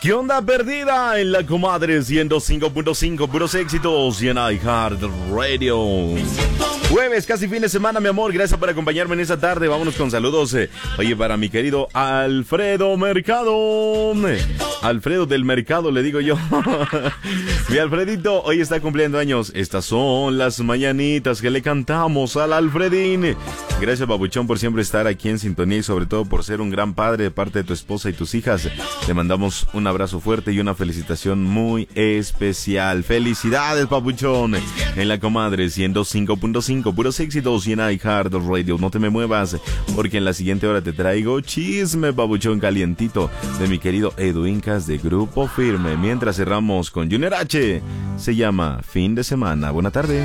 ¿Qué onda perdida? En la comadre 105.5, puros éxitos y en iHeart Radio. Jueves, casi fin de semana, mi amor. Gracias por acompañarme en esta tarde. Vámonos con saludos. Oye, para mi querido Alfredo Mercado. Alfredo del Mercado, le digo yo. Mi Alfredito hoy está cumpliendo años. Estas son las mañanitas que le cantamos al Alfredín. Gracias, babuchón, por siempre estar aquí en sintonía y sobre todo por ser un gran padre de parte de tu esposa y tus hijas. Te mandamos un abrazo fuerte y una felicitación muy especial. Felicidades, papuchón. En la comadre 105.5, puros éxitos y en iHeart Radio. No te me muevas, porque en la siguiente hora te traigo chisme, papuchón, calientito de mi querido Edu Incas de Grupo Firme. Mientras cerramos con Junior H. Se llama Fin de Semana. Buena tarde.